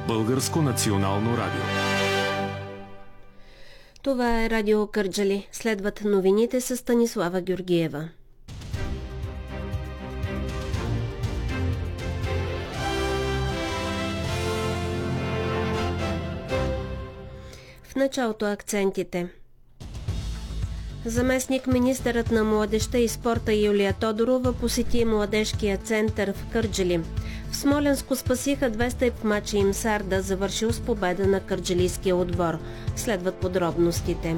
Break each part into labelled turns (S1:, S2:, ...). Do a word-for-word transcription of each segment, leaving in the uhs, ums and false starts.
S1: Българско национално радио.
S2: Това е Радио Кърджали. Следват новините с Станислава Георгиева. В началото акцентите. Заместник министърът на младежта и спорта Юлия Тодорова посети младежкия център в Кърджали. В Смолянско спасиха двеста в мача им Сарда, завършил с победа на кърджалийския отбор. Следват подробностите.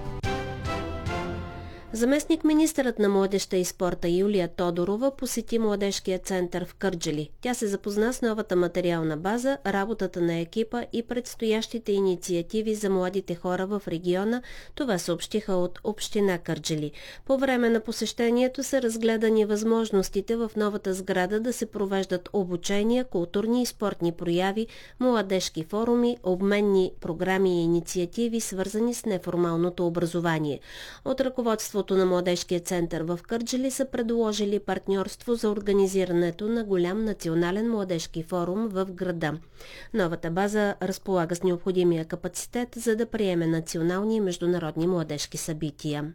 S2: Заместник министърът на младежта и спорта Юлия Тодорова посети младежкия център в Кърджали. Тя се запозна с новата материална база, работата на екипа и предстоящите инициативи за младите хора в региона. Това съобщиха от община Кърджали. По време на посещението са разгледани възможностите в новата сграда да се провеждат обучения, културни и спортни прояви, младежки форуми, обменни програми и инициативи, свързани с неформалното образование. От ръководството на младежкия център в Кърджали са предложили партньорство за организирането на голям национален младежки форум в града. Новата база разполага с необходимия капацитет, за да приеме национални и международни младежки събития.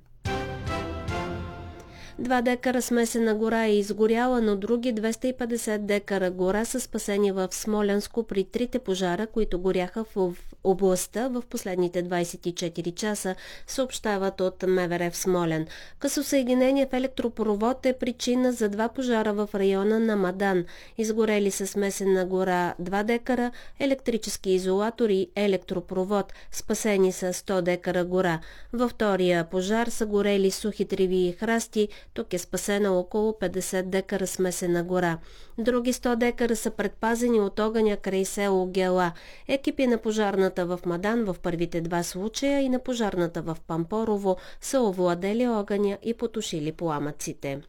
S2: Два декара смесена гора е изгоряла, но други двеста и петдесет декара гора са спасени в Смолянско при трите пожара, които горяха в областта в последните двадесет и четири часа, съобщават от МВР в Смолян. Късосъединение в електропровод е причина за два пожара в района на Мадан. Изгорели са смесена гора два декара, електрически изолатор и електропровод. Спасени са сто декара гора. Във втория пожар са горели сухи треви и храсти. Тук е спасена около петдесет декара смесена гора. Други сто декара са предпазени от огъня край село Гела. Екипи на пожарната в Мадан в първите два случая и на пожарната в Пампорово са овладели огъня и потушили пламъците.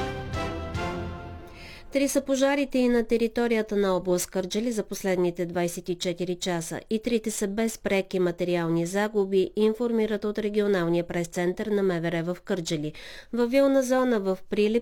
S2: Три са пожарите и на територията на област Кърджали за последните двадесет и четири часа. И трите са без преки материални загуби, информират от регионалния прес-център на МВР в Кърджали. Във вилна зона в Прилеп